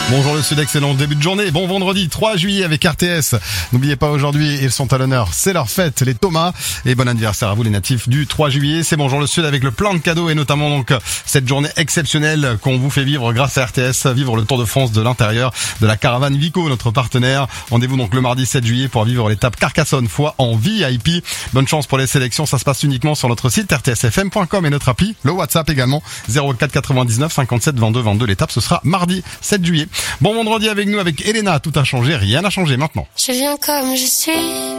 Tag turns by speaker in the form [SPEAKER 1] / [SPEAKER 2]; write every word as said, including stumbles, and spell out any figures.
[SPEAKER 1] Bonjour le Sud, excellent début de journée. Bon vendredi trois juillet avec R T S. N'oubliez pas aujourd'hui, ils sont à l'honneur. C'est leur fête, les Thomas. Et bon anniversaire à vous les natifs du trois juillet. C'est Bonjour le Sud avec le plein de cadeaux et notamment donc cette journée exceptionnelle qu'on vous fait vivre grâce à R T S. Vivre le Tour de France de l'intérieur de la caravane Vico, notre partenaire. Rendez-vous donc le mardi sept juillet pour vivre l'étape Carcassonne-Foix en V I P. Bonne chance pour les sélections. Ça se passe uniquement sur notre site r t s f m point com et notre appli. Le WhatsApp également zéro quatre quatre-vingt-dix-neuf cinquante-sept vingt-deux vingt-deux. L'étape ce sera mardi sept juillet. Bon vendredi avec nous, avec Elena, tout a changé, rien n'a changé maintenant.
[SPEAKER 2] Je viens comme je suis.